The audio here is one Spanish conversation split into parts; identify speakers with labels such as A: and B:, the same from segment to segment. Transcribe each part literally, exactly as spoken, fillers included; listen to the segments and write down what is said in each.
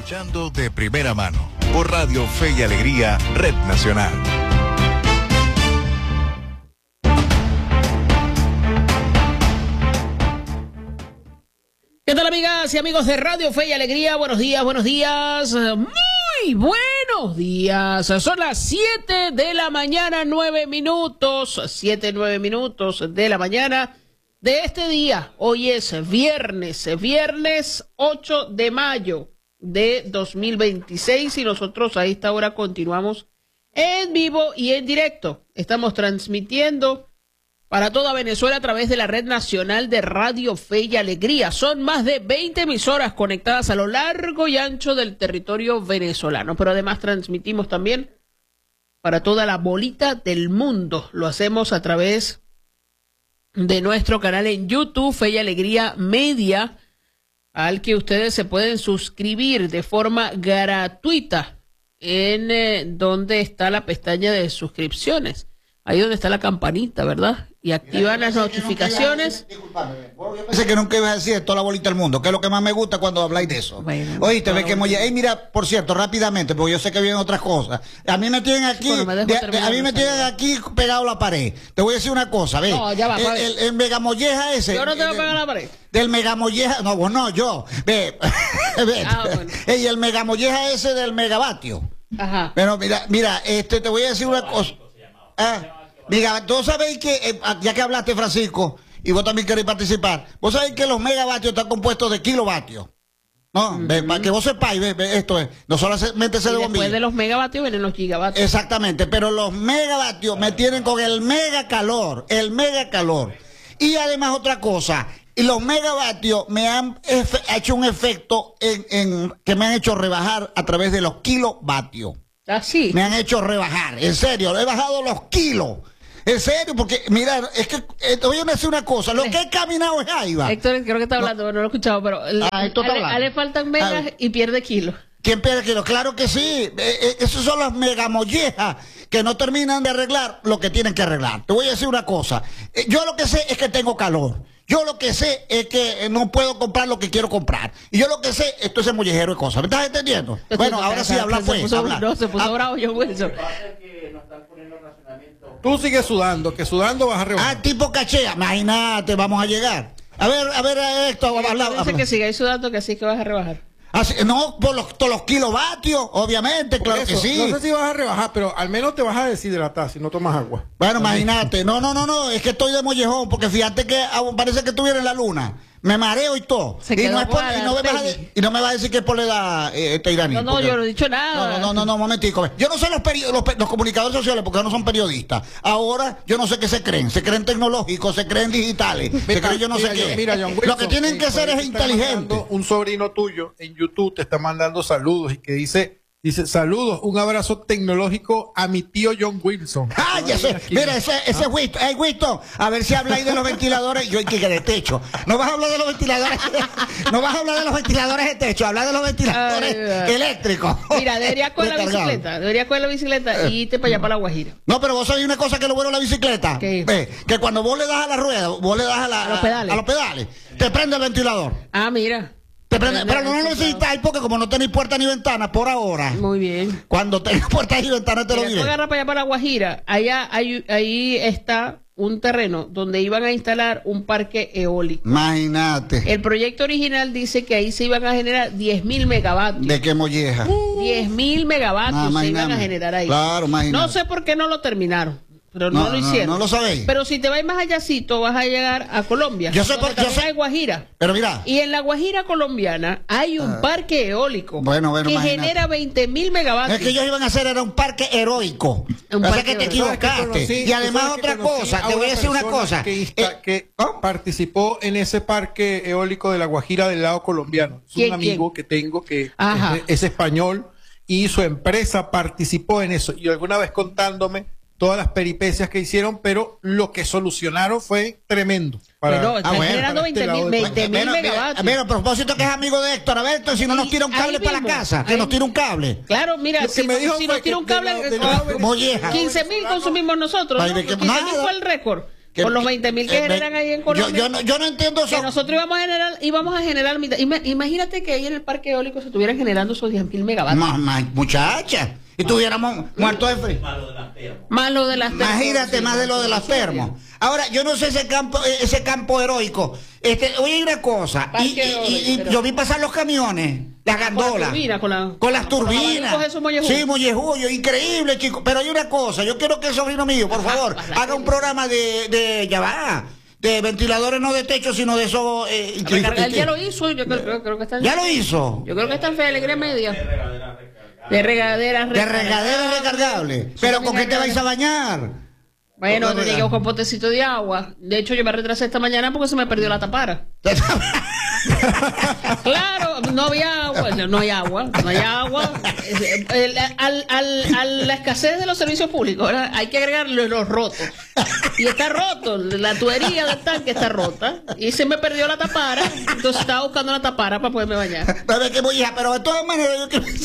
A: escuchando de primera mano por Radio Fe y Alegría, Red Nacional.
B: ¿Qué tal, amigas y amigos de Radio Fe y Alegría? Buenos días, buenos días, muy buenos días. Son las siete de la mañana, nueve minutos, siete, nueve minutos de la mañana de este día. Hoy es viernes, viernes ocho de mayo de dos mil veintiséis y nosotros a esta hora continuamos en vivo y en directo. Estamos transmitiendo para toda Venezuela a través de la Red Nacional de Radio Fe y Alegría. Son más de veinte emisoras conectadas a lo largo y ancho del territorio venezolano, pero además transmitimos también para toda la bolita del mundo. Lo hacemos a través de nuestro canal en YouTube, Fe y Alegría Media, al que ustedes se pueden suscribir de forma gratuita en eh, donde está la pestaña de suscripciones. Ahí donde está la campanita, ¿verdad? Y activan las notificaciones.
C: Disculpame, yo pensé que nunca ibas a decir de toda la bolita del mundo, que es lo que más me gusta cuando habláis de eso.
B: Bueno,
C: oíste, ve que Molle. Ey, mira, por cierto, rápidamente, porque yo sé que vienen otras cosas. A mí me tienen aquí,
B: Bueno, me dejo
C: de, de,
B: terminar
C: a mí me
B: esa
C: tienen
B: idea.
C: aquí pegado a la pared. Te voy a decir una cosa, ve.
B: No, ya va,
C: el,
B: pa' ver.
C: el, el megamolleja ese.
B: Yo no tengo
C: el-
B: pegado a la pared.
C: Del megamolleja, no, vos no, yo. Ve, ve.
B: Ah, bueno.
C: Ey, el megamolleja ese del megavatio.
B: Ajá.
C: Pero mira, mira, este, te voy a decir una cosa. Ah, mira, tú sabéis que, eh, ya que hablaste, Francisco, y vos también queréis participar, vos sabéis que los megavatios están compuestos de kilovatios. No, ve, para que vos sepáis, ve, ve, esto es, no solamente se
B: Y
C: de
B: después
C: bombilla.
B: de los megavatios vienen los gigavatios.
C: Exactamente, pero los megavatios me tienen con el mega calor, el mega calor. Y además otra cosa, y los megavatios me han efe- hecho un efecto en, en que me han hecho rebajar a través de los kilovatios.
B: Así.
C: Me han hecho rebajar, en serio, he bajado los kilos. En serio, porque, mira, es que, eh, te voy a decir una cosa, lo que he caminado es jaiba.
B: Héctor, creo que está hablando, no lo he escuchado, pero le-
C: Ah, Héctor está
B: a, le,
C: hablando.
B: a le faltan megas
C: Ah.
B: y pierde kilos.
C: ¿Quién pierde kilos? Claro que sí. Eh, eh, esos son las megamollejas que no terminan de arreglar lo que tienen que arreglar. Te voy a decir una cosa. Eh, yo lo que sé es que tengo calor. Yo lo que sé es que eh, no puedo comprar lo que quiero comprar. Y yo lo que sé, esto es el mollejero de cosas. ¿Me estás entendiendo? Bueno, ahora sí, habla
B: se
C: pues.
B: puso,
C: habla.
B: No, se puso
C: Ah,
B: bravo John Wilson.
D: Tú sigues sudando, que sudando vas a
C: ah,
D: rebajar.
C: tipo cachea. Imagínate, vamos a llegar. A ver, a ver, esto. Habla,
B: Dice
C: habla.
B: que sigáis sudando, que así que vas a rebajar.
C: Así- no, por los, por los kilovatios, obviamente,
D: Por
C: claro
D: eso,
C: que sí.
D: No sé si vas a rebajar, pero al menos te vas a deshidratar si no tomas agua.
C: Bueno, imagínate. No, no, no, no, es que estoy de mollejón, porque fíjate que ah, parece que estuviera en la luna. Me mareo y todo.
B: Se
C: y,
B: quedó
C: no es por-
B: con
C: y,
B: la
C: no me vas a,
B: Peggy.
C: de- y no me vas a decir que es por la edad, eh, este iraní.
B: No, no,
C: porque-
B: yo no he dicho nada.
C: No, no, no, no, no, momentico. ve. Yo no sé los, peri- los, pe- los comunicadores sociales porque no son periodistas. Ahora, yo no sé qué se creen. Se creen tecnológicos, se creen digitales, se
D: Mira,
C: creen yo no
D: mira,
C: sé
D: John-
C: qué.
D: mira, John
C: Lo
D: Wilson,
C: que tienen que
D: eh,
C: ser
D: por
C: es
D: ahí te está
C: inteligentes.
D: mandando un sobrino tuyo en YouTube te está mandando saludos y que dice, dice saludos, un abrazo tecnológico a mi tío John Wilson.
C: Ay, ese, mira, ese, ese Winston, hey, Winston, a ver si habláis de los ventiladores, yo hay que de techo. No vas a hablar de los ventiladores, no vas a hablar de los ventiladores de techo, habla de los ventiladores
B: Ay, ay.
C: eléctricos.
B: Mira, deberías coger la
C: Recargados.
B: bicicleta. Deberías coger la bicicleta y irte para allá, para la Guajira.
C: No, pero vos sabés una cosa que es lo bueno de la bicicleta.
B: ¿Qué?
C: Ve, que cuando vos le das a la rueda, vos le das a, la,
B: A los pedales.
C: a los pedales, te prende el ventilador.
B: Ah, mira.
C: Te prende,
B: Prende
C: pero no
B: el
C: lo necesitáis porque como no tenéis puerta ni ventana por ahora.
B: Muy bien.
C: Cuando tengas puertas y ventanas te lo
B: Mira, tú
C: diré.
B: agarras para allá, para la Guajira. Allá, ahí, ahí está un terreno donde iban a instalar un parque eólico.
C: Imagínate.
B: El proyecto original dice que ahí se iban a generar diez mil megavatios.
C: De qué molleja.
B: diez mil megavatios
C: Ah,
B: se iban a
C: imagínate.
B: generar ahí.
C: Claro, imagínate.
B: No sé por qué no lo terminaron, pero no,
C: No,
B: lo
C: no,
B: hicieron.
C: no lo sabéis.
B: Pero si te vas más allácito, vas a llegar a Colombia.
C: Yo sé
B: donde
C: por- yo
B: también
C: sé-
B: hay Guajira.
C: Pero mira.
B: Y en la Guajira colombiana hay un parque eólico
C: Bueno, bueno,
B: que
C: imagínate.
B: genera veinte mil megavatios.
C: Es que ellos iban a hacer era un parque heroico.
B: Un
C: o sea
B: parque
C: que te
B: heroico.
C: equivocaste.
D: Conocí-
C: y además
D: tú sabes que
C: otra
D: conocí
C: cosa, te voy a
D: una
C: decir una
D: persona
C: cosa.
D: Que, insta-
C: Eh,
D: que
C: ¿cómo?
D: participó en ese parque eólico de la Guajira del lado colombiano. Es
B: ¿Quién,
D: un amigo
B: quién?
D: que tengo que
B: Ajá.
D: es, es español y su empresa participó en eso. Y alguna vez contándome todas las peripecias que hicieron, pero lo que solucionaron fue tremendo. Para,
B: Bueno, están
C: bueno,
B: generando
D: para este
B: veinte mil
D: lado del
B: veinte mil
C: Bueno, mira,
B: megavatios.
C: mira, a propósito que es amigo de Héctor, a ver, Héctor, si no nos
B: Y
C: tira un
B: ahí
C: cable para la
B: mismo,
C: casa, que
B: ahí
C: nos tira un
B: mismo.
C: cable.
B: Claro, mira,
D: Lo que
B: si,
D: me dijo
B: si
D: fue
B: nos tira un
D: que
B: cable,
D: del lado- del
B: eh,
D: lado
C: Molleja.
B: quince mil consumimos nosotros,
C: Ay,
B: ¿no?
C: de que-
B: quince mil
C: nada.
B: fue el récord.
C: Que,
B: Con los veinte mil que
C: eh,
B: generan ahí en Colombia.
C: Yo, yo, no, yo no entiendo eso.
B: Que nosotros íbamos a generar, íbamos a generar mitad. Ima- Imagínate que ahí en el parque eólico se estuvieran generando esos diez mil megavatios.
C: Ma- ma- muchacha, y tuviéramos muertos de frío.
B: Más lo de las termos.
C: Imagínate, más de lo de las termos. Ahora, yo no sé ese campo, eh, ese campo heroico. Este, oye, una cosa. Y, y- y- y
B: pero-
C: yo vi pasar los camiones, las gandolas.
B: turbina, con la-
C: con las
B: con los
C: turbinas.
B: abanicos esos mollejudos.
C: Sí, mollejudos, increíble, chicos. Pero hay una cosa, yo quiero que el sobrino mío, por favor, haga un programa de, de, ya va, de ventiladores no de techo, sino de esos. Eh,
B: Recargar, él ya lo hizo, yo creo, creo- creo que está en,
C: ¿Ya lo hizo?
B: Yo creo que está en Fe de Alegría Media. De regaderas
C: De regaderas recargables. Pero ¿con qué te vais a bañar?
B: Bueno,
C: Con-
B: tenía que buscar un potecito de agua. De hecho, yo me retrasé esta mañana porque se me perdió la tapara. Claro, no había agua, no hay agua, no hay agua. El- el- al, al, a la escasez de los servicios públicos, ¿verdad? Hay que agregarle los rotos. Y está roto, la tubería del tanque está rota. Y se me perdió la tapara, entonces estaba buscando la tapara para poderme bañar.
C: A ver qué voy a, pero de todas maneras yo quiero.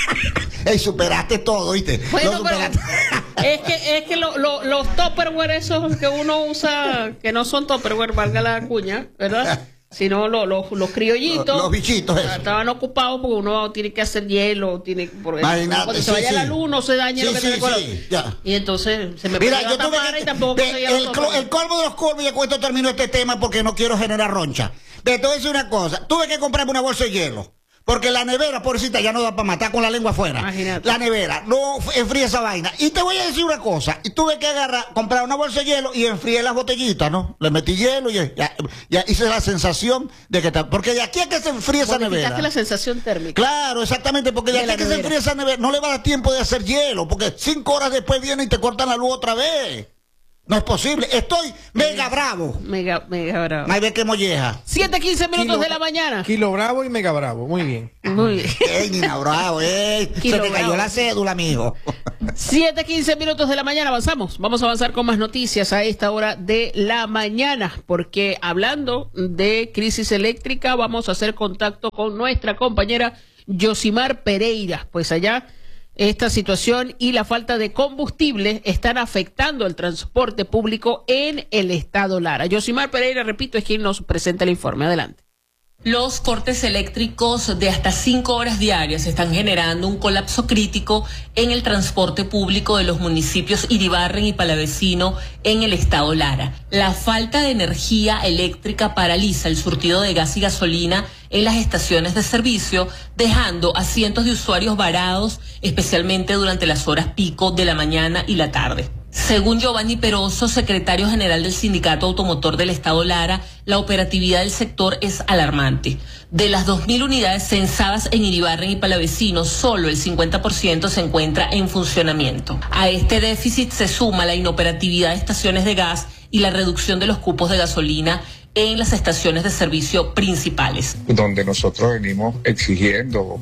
C: Ey, superaste todo, ¿viste?
B: Bueno,
C: Lo
B: pero
C: superaste.
B: es que, es que lo- lo- los Tupperware esos que uno usa, que no son Tupperware, valga la cuña, ¿verdad? Sino lo- lo- los criollitos.
C: Los- los bichitos esos.
B: Estaban ocupados porque uno tiene que hacer hielo, tiene porque
C: Imagínate,
B: cuando se
C: sí,
B: vaya
C: sí.
B: la luz no se daña
C: Sí,
B: lo que
C: sí,
B: tiene color.
C: sí, ya.
B: Y entonces se me
C: Mira,
B: perdió
C: yo
B: la
C: tuve
B: tapara
C: que-
B: y tampoco
C: ve,
B: conseguía
C: el,
B: los
C: clo-
B: Tupperware.
C: el colmo de los colmos, y con esto termino este tema porque no quiero generar roncha. Ve, te voy a decir una cosa. Tuve que comprarme una bolsa de hielo. Porque la nevera, pobrecita, ya no da para matar con la lengua afuera.
B: Imagínate.
C: La nevera, no f- enfría esa vaina. Y te voy a decir una cosa. Y tuve que agarrar, comprar una bolsa de hielo y enfrié las botellitas, ¿no? Le metí hielo y ya, ya hice la sensación de que está. Porque de aquí a que se enfríe esa nevera.
B: Modificaste la sensación térmica.
C: Claro, exactamente, porque de
B: De
C: aquí
B: la
C: a que se
B: nevera.
C: enfríe esa nevera, no le va a dar tiempo de hacer hielo, porque cinco horas después vienen y te cortan la luz otra vez. No es posible. Estoy mega bravo.
B: Mega, mega bravo.
C: Hay ve que molleja.
B: siete quince minutos
D: Kilo-
B: de la mañana.
D: Kilo Bravo y Mega Bravo, muy bien.
B: Muy bien.
C: Ey, Nina Bravo, ey. Se
B: Kilo
C: te cayó
B: bravo.
C: la cédula, amigo.
B: siete quince minutos de la mañana, avanzamos. Vamos a avanzar con más noticias a esta hora de la mañana, porque hablando de crisis eléctrica, vamos a hacer contacto con nuestra compañera Yosimar Pereira. Pues allá esta situación y la falta de combustible están afectando el transporte público en el estado Lara. Yosimar Pereira, repito, es quien nos presenta el informe. Adelante.
E: Los cortes eléctricos de hasta cinco horas diarias están generando un colapso crítico en el transporte público de los municipios Iribarren y Palavecino en el estado Lara. La falta de energía eléctrica paraliza el surtido de gas y gasolina en las estaciones de servicio, dejando a cientos de usuarios varados, especialmente durante las horas pico de la mañana y la tarde. Según Giovanni Peroso, secretario general del Sindicato Automotor del Estado Lara, la operatividad del sector es alarmante. De las dos mil unidades censadas en Iribarren y Palavecino, solo el cincuenta por ciento se encuentra en funcionamiento. A este déficit se suma la inoperatividad de estaciones de gas y la reducción de los cupos de gasolina en las estaciones de servicio principales.
F: Donde nosotros venimos exigiendo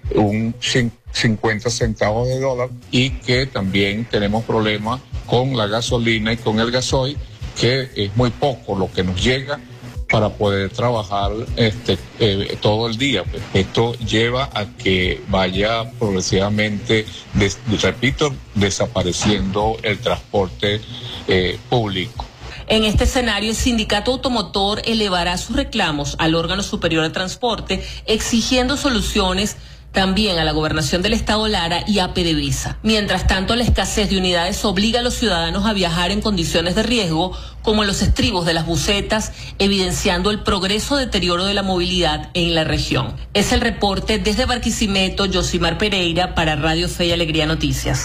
F: un cincuenta centavos de dólar y que también tenemos problemas con la gasolina y con el gasoil, que es muy poco lo que nos llega para poder trabajar este eh, todo el día. Pues esto lleva a que vaya progresivamente, des, repito, desapareciendo el transporte eh, público.
E: En este escenario, el Sindicato Automotor elevará sus reclamos al órgano superior de transporte, exigiendo soluciones también a la Gobernación del Estado Lara y a PDVSA. Mientras tanto, la escasez de unidades obliga a los ciudadanos a viajar en condiciones de riesgo, como en los estribos de las busetas, evidenciando el progreso deterioro de la movilidad en la región. Es el reporte desde Barquisimeto, Yosimar Pereira, para Radio Fe y Alegría Noticias.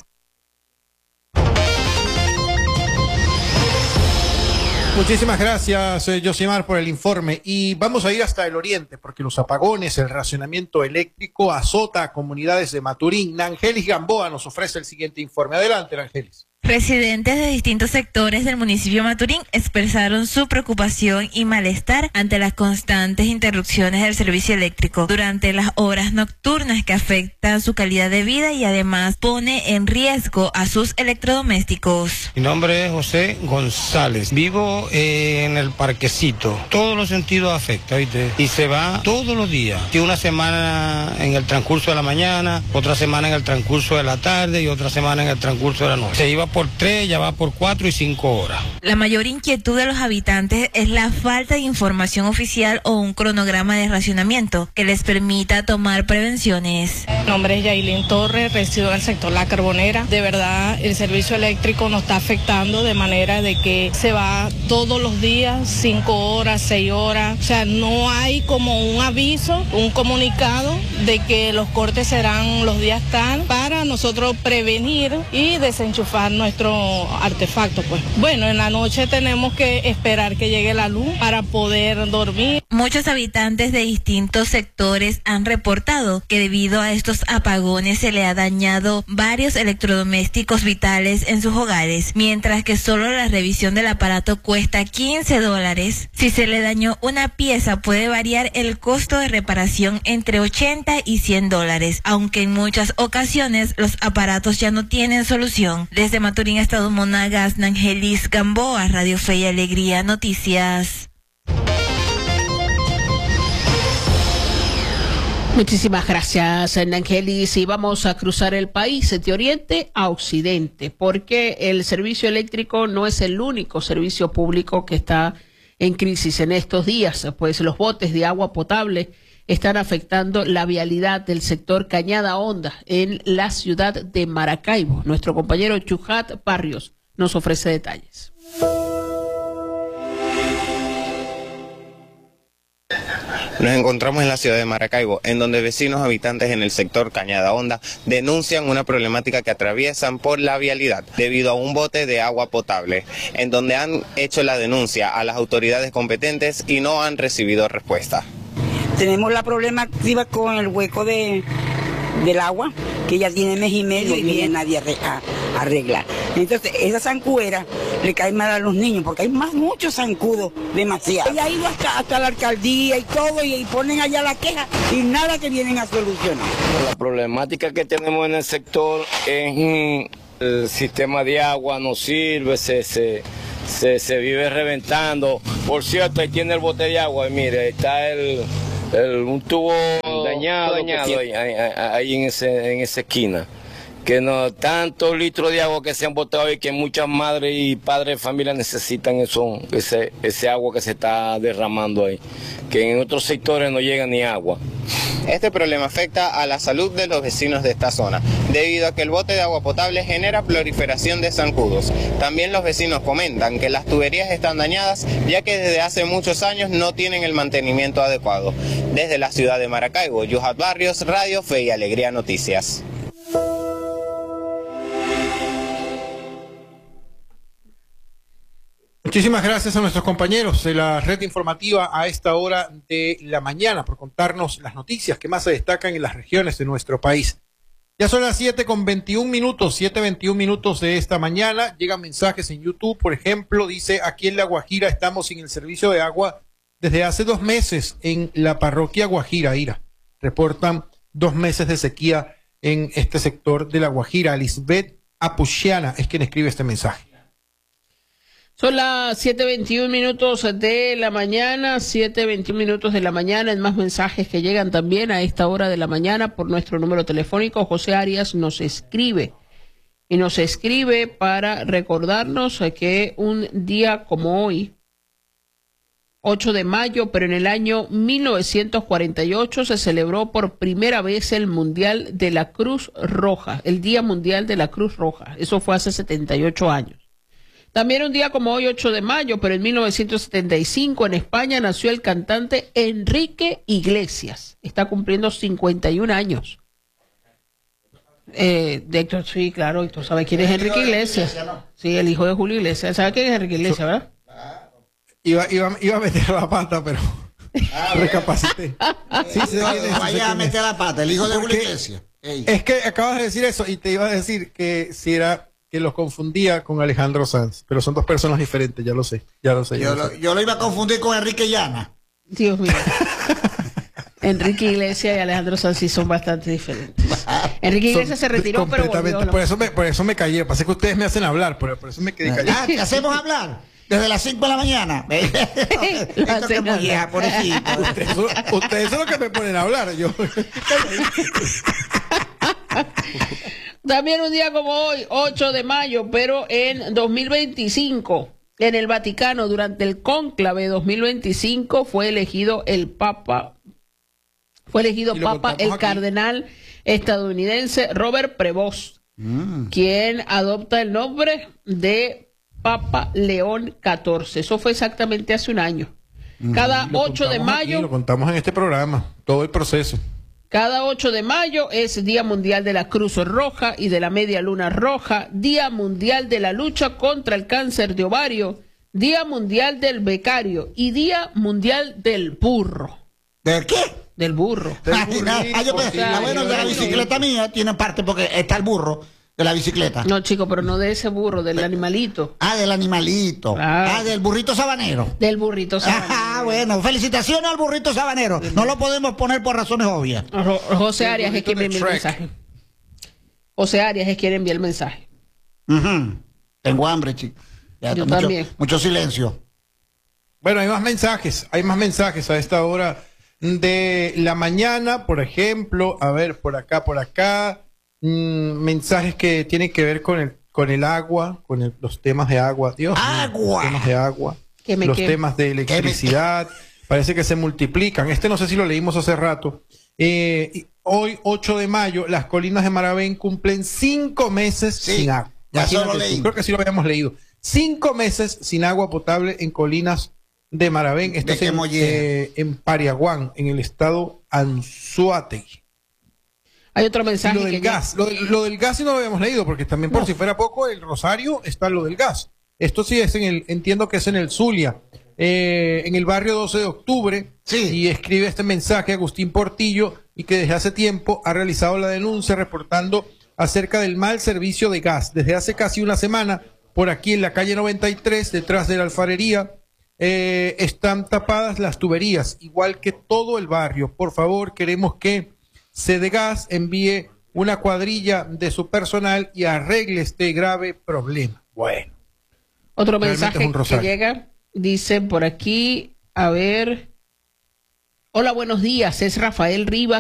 D: Muchísimas gracias, eh, Yosimar, por el informe. Y vamos a ir hasta el oriente, porque los apagones, el racionamiento eléctrico azota a comunidades de Maturín. Nangelis Gamboa nos ofrece el siguiente informe. Adelante, Nangelis.
G: Residentes de distintos sectores del municipio de Maturín expresaron su preocupación y malestar ante las constantes interrupciones del servicio eléctrico durante las horas nocturnas que afectan su calidad de vida y además pone en riesgo a sus electrodomésticos.
H: Mi nombre es José González. Vivo eh, en el parquecito. Todos los sentidos afecta, ¿viste? Y se va todos los días. Y una semana en el transcurso de la mañana, otra semana en el transcurso de la tarde y otra semana en el transcurso de la noche. Se iba por tres, ya va por cuatro y cinco horas.
G: La mayor inquietud de los habitantes es la falta de información oficial o un cronograma de racionamiento que les permita tomar prevenciones.
I: Mi nombre es Yailin Torres, resido en el sector La Carbonera. De verdad, el servicio eléctrico nos está afectando de manera de que se va todos los días, cinco horas, seis horas. O sea, no hay como un aviso, un comunicado de que los cortes serán los días tal para nosotros prevenir y desenchufar nuestro artefacto, pues. Bueno, en la noche tenemos que esperar que llegue la luz para poder dormir.
G: Muchos habitantes de distintos sectores han reportado que debido a estos apagones se le ha dañado varios electrodomésticos vitales en sus hogares, mientras que solo la revisión del aparato cuesta quince dólares. Si se le dañó una pieza, puede variar el costo de reparación entre ochenta y cien dólares, aunque en muchas ocasiones los aparatos ya no tienen solución. Desde Maturín, Estado Monagas, Nangelis Gamboa, Radio Fe y Alegría Noticias.
B: Muchísimas gracias, Nangelis. Y vamos a cruzar el país de oriente a occidente, porque el servicio eléctrico no es el único servicio público que está en crisis en estos días, pues los botes de agua potable están afectando la vialidad del sector Cañada Honda en la ciudad de Maracaibo. Nuestro compañero Chujat Barrios nos ofrece detalles.
J: Nos encontramos en la ciudad de Maracaibo, en donde vecinos habitantes en el sector Cañada Honda denuncian una problemática que atraviesan por la vialidad debido a un bote de agua potable, en donde han hecho la denuncia a las autoridades competentes y no han recibido respuesta.
K: Tenemos la problemática con el hueco de, del agua, que ya tiene mes y medio y viene nadie a arreglar. Entonces, esa zancuera le cae mal a los niños, porque hay más muchos zancudos, demasiado. Ella ha ido hasta, hasta la alcaldía y todo, y, y ponen allá la queja, y nada que vienen a solucionar.
L: La problemática que tenemos en el sector es el sistema de agua no sirve, se, se, se, se vive reventando. Por cierto, ahí tiene el bote de agua, y mire, está el... El, un tubo dañado, dañado ahí, ahí, ahí en, ese, en esa esquina, que no tantos litros de agua que se han botado y que muchas madres y padres de familia necesitan eso, ese, ese agua que se está derramando ahí, que en otros sectores no llega ni agua.
J: Este problema afecta a la salud de los vecinos de esta zona, debido a que el bote de agua potable genera proliferación de zancudos. También los vecinos comentan que las tuberías están dañadas, ya que desde hace muchos años no tienen el mantenimiento adecuado. Desde la ciudad de Maracaibo, Yuhat Barrios, Radio Fe y Alegría Noticias.
D: Muchísimas gracias a nuestros compañeros de la red informativa a esta hora de la mañana por contarnos las noticias que más se destacan en las regiones de nuestro país. Ya son las siete con veintiún minutos, siete veintiún minutos de esta mañana. Llegan mensajes en YouTube, por ejemplo, dice: aquí en La Guajira estamos sin el servicio de agua desde hace dos meses en la parroquia Guajira, Ira. Reportan dos meses de sequía en este sector de La Guajira. Lisbeth Apuchiana es quien escribe este mensaje.
B: Son las siete veintiún minutos de la mañana, siete veintiún minutos de la mañana. En más mensajes que llegan también a esta hora de la mañana por nuestro número telefónico, José Arias nos escribe. Y nos escribe para recordarnos que un día como hoy, ocho de mayo, pero en el año mil novecientos cuarenta y ocho, se celebró por primera vez el Mundial de la Cruz Roja, el Día Mundial de la Cruz Roja. Eso fue hace setenta y ocho años. También un día como hoy, ocho de mayo, pero en mil novecientos setenta y cinco, en España nació el cantante Enrique Iglesias. Está cumpliendo cincuenta y un años. Eh, de Héctor, sí, claro, Héctor sabe quién es Enrique Iglesias. Sí, el hijo de Julio Iglesias. ¿Sabe quién es Enrique Iglesias, verdad?
D: Iba, iba, iba a meter la pata, pero ah, recapacité.
C: Sí, sí, no, no vaya a meter la pata, el hijo de Julio Iglesias. Ey.
D: Es que acabas de decir eso y te iba a decir que si era... que los confundía con Alejandro Sanz, pero son dos personas diferentes, ya lo sé, ya lo sé. Ya
C: yo,
D: lo
C: lo,
D: sé.
C: yo lo iba a confundir con Enrique Llana.
B: Dios mío. Enrique Iglesias y Alejandro Sanz sí son bastante diferentes. Enrique Iglesias son se retiró, pero volvió.
D: Por eso me, por eso me callé, pasa que ustedes me hacen hablar, por, por eso me quedé callado.
C: Ah, ¿te hacemos hablar? Desde las cinco de la mañana. Esto que molleja, pobrecito.
D: Ustedes son, ustedes son los que me ponen a hablar, yo.
B: También un día como hoy, ocho de mayo, pero en dos mil veinticinco, en el Vaticano, durante el cónclave dos mil veinticinco, fue elegido el Papa, fue elegido Papa el aquí. cardenal estadounidense Robert Prevost, mm. quien adopta el nombre de Papa León catorce. Eso fue exactamente hace un año. Cada ocho de mayo...
D: Aquí, lo contamos en este programa, todo el proceso.
B: Cada ocho de mayo es Día Mundial de la Cruz Roja y de la Media Luna Roja, Día Mundial de la Lucha contra el Cáncer de Ovario, Día Mundial del Becario y Día Mundial del Burro.
C: ¿Del qué?
B: Del burro.
C: Del ah, ah, yo pensé, ah, bueno, de la bicicleta mía tiene parte porque está el burro de la bicicleta.
B: No, chico, pero no de ese burro, del de, animalito.
C: Ah, del animalito. Ah, ah del burrito sabanero.
B: Del burrito sabanero.
C: Ah, bueno, felicitaciones al burrito sabanero. No lo podemos poner por razones obvias.
B: José Arias es quien me envía el mensaje. José Arias es quien envía el mensaje.
C: Uh-huh. Tengo hambre, chico. Ya,
B: Yo
C: mucho,
B: también.
C: Mucho silencio.
D: Bueno, hay más mensajes, hay más mensajes a esta hora de la mañana, por ejemplo, a ver, por acá, por acá, mmm, mensajes que tienen que ver con el con el agua, con el, los temas de agua, Dios
C: agua,
D: mío, los temas de agua,
B: me,
D: los
B: que...
D: temas de electricidad, parece que se multiplican. Este no sé si lo leímos hace rato. Eh, hoy, ocho de mayo, las colinas de Maravén cumplen cinco meses
C: sí,
D: sin agua.
C: Ya solo leí.
D: Creo que sí lo habíamos leído. Cinco meses sin agua potable en colinas de Maravén. Esto es en, eh, en Pariaguán, en el estado Anzoátegui.
B: Hay otro mensaje.
D: Y lo del
B: que
D: gas, lo, lo del gas sí no lo habíamos leído, porque también por
B: no.
D: si fuera poco, el Rosario está lo del gas. Esto sí es en el, entiendo que es en el Zulia, eh, en el barrio doce de octubre,
C: sí.
D: Y escribe este mensaje Agustín Portillo, y que desde hace tiempo ha realizado la denuncia reportando acerca del mal servicio de gas. Desde hace casi una semana, por aquí en la calle noventa y tres, detrás de la alfarería, eh, están tapadas las tuberías, igual que todo el barrio. Por favor, queremos que Sedegas envíe una cuadrilla de su personal y arregle este grave problema. Bueno.
B: Otro mensaje que llega, dice por aquí, a ver, hola, buenos días, es Rafael Rivas.